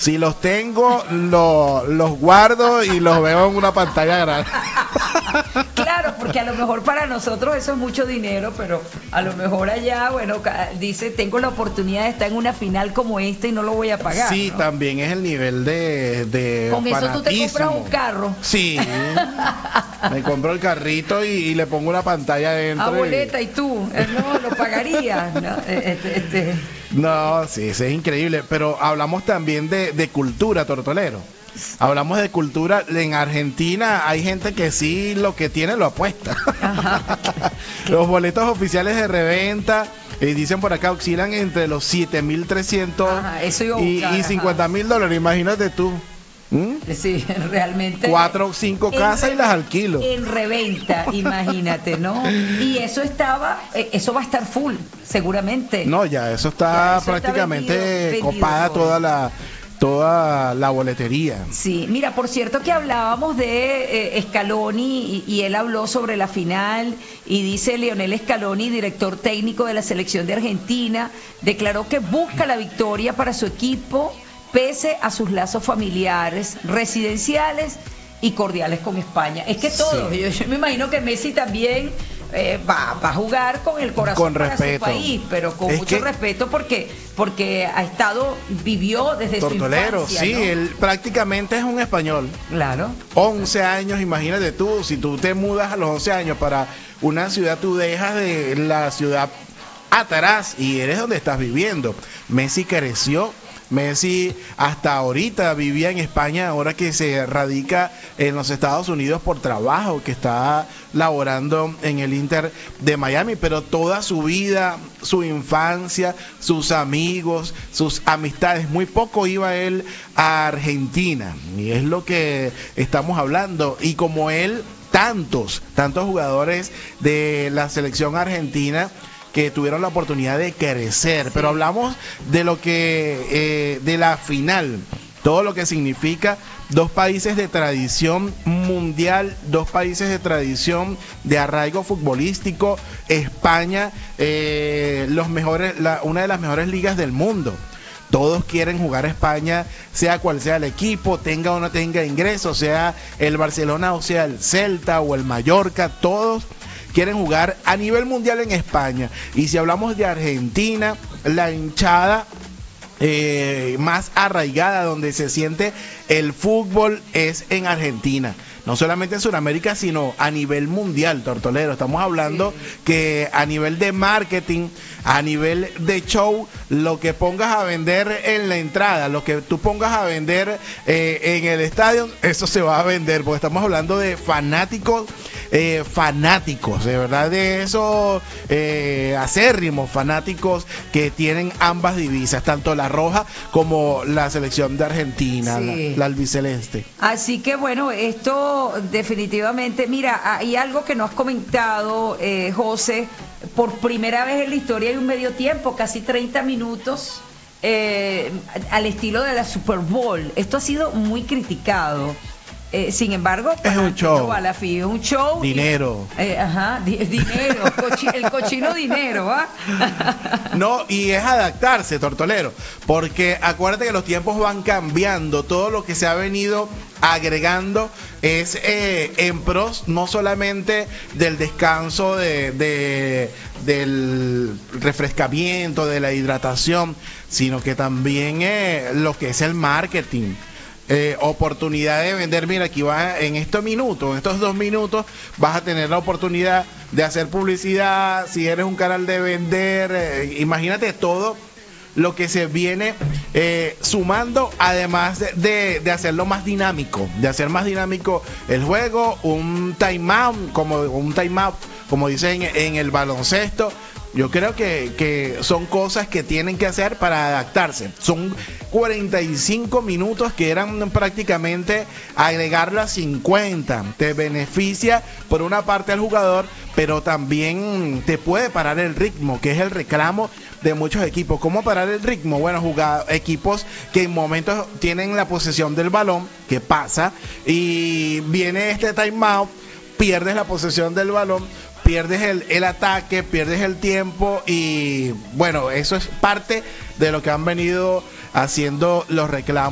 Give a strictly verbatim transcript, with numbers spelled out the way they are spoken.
Si los tengo, lo, los guardo y los veo en una pantalla grande. Claro, porque a lo mejor para nosotros eso es mucho dinero, pero a lo mejor allá, bueno, dice, tengo la oportunidad de estar en una final como esta y no lo voy a pagar. Sí, ¿no? También es el nivel de, de con fanatismo. Eso tú te compras un carro. Sí, me compro el carrito y, y le pongo una pantalla adentro. A boleta, y, y tú, no, lo pagarías. No, este, este. no sí, eso es increíble, pero hablamos también de, de cultura, Tortolero. Hablamos de cultura. En Argentina hay gente que sí lo que tiene lo apuesta. Los boletos oficiales de reventa, eh, dicen por acá, oscilan entre los siete mil trescientos y, y cincuenta mil dólares. Imagínate tú. ¿Mm? Sí, realmente. Cuatro o cinco casas y las alquilo. En reventa, imagínate, ¿no? Y eso estaba, eso va a estar full, seguramente. No, ya, eso está ya, eso prácticamente está vendido, vendido copada todo. toda la... toda la boletería. Sí, mira, por cierto que hablábamos de eh, Scaloni y, y él habló sobre la final y dice Lionel Scaloni, director técnico de la selección de Argentina, declaró que busca la victoria para su equipo pese a sus lazos familiares, residenciales y cordiales con España. Es que todos, sí. yo, yo me imagino que Messi también eh, va, va a jugar con el corazón con para respeto. su país, pero con es mucho que, respeto porque porque ha estado, vivió desde Tortolero, su infancia, sí, ¿no? Él prácticamente es un español. Claro. once años, imagínate tú, si tú te mudas a los once años para una ciudad, tú dejas de la ciudad atrás y eres donde estás viviendo. Messi creció. Messi hasta ahorita vivía en España, ahora que se radica en los Estados Unidos por trabajo, que está laborando en el Inter de Miami, pero toda su vida, su infancia, sus amigos, sus amistades, muy poco iba él a Argentina, y es lo que estamos hablando, y como él, tantos, tantos jugadores de la selección argentina que tuvieron la oportunidad de crecer, sí. Pero hablamos de lo que, eh, de la final, todo lo que significa dos países de tradición mundial, dos países de tradición de arraigo futbolístico, España, eh, los mejores, la, una de las mejores ligas del mundo. Todos quieren jugar a España, sea cual sea el equipo, tenga o no tenga ingresos, sea el Barcelona o sea el Celta o el Mallorca, todos quieren jugar a nivel mundial en España. Y si hablamos de Argentina, la hinchada eh, más arraigada, donde se siente el fútbol, es en Argentina. No solamente en Sudamérica, sino a nivel mundial, Tortolero. Estamos hablando sí. que a nivel de marketing, a nivel de show, lo que pongas a vender en la entrada, lo que tú pongas a vender eh, en el estadio, eso se va a vender, porque estamos hablando de fanáticos, eh, fanáticos, de verdad, de esos eh, acérrimos fanáticos que tienen ambas divisas, tanto la roja como la selección de Argentina, sí. la, la albiceleste. Así que bueno, esto definitivamente, mira, hay algo que no has comentado, eh, José. Por primera vez en la historia hay un medio tiempo, casi treinta minutos, eh, al estilo de la Super Bowl. Esto ha sido muy criticado. Eh, sin embargo, es un show. A la fin, es un show. Dinero. Y, eh, ajá, di, dinero, cochi, el cochino dinero, ¿va? No, y es adaptarse, Tortolero, porque acuérdate que los tiempos van cambiando, todo lo que se ha venido agregando es eh, en pros no solamente del descanso, de, de del refrescamiento, de la hidratación, sino que también eh, lo que es el marketing. Eh, oportunidad de vender, mira, aquí vas en estos minutos, en estos dos minutos vas a tener la oportunidad de hacer publicidad, si eres un canal de vender, eh, imagínate todo lo que se viene eh, sumando, además de, de, de hacerlo más dinámico, de hacer más dinámico el juego, un timeout, como un timeout, como dicen en, en el baloncesto. Yo creo que, que son cosas que tienen que hacer para adaptarse. Son cuarenta y cinco minutos que eran prácticamente agregarlo a cincuenta. Te beneficia por una parte al jugador, pero también te puede parar el ritmo, que es el reclamo de muchos equipos. ¿Cómo parar el ritmo? Bueno, jugar equipos que en momentos tienen la posesión del balón, que pasa, y viene este timeout, pierdes la posesión del balón, pierdes el, el ataque, pierdes el tiempo y bueno, eso es parte de lo que han venido haciendo los reclamos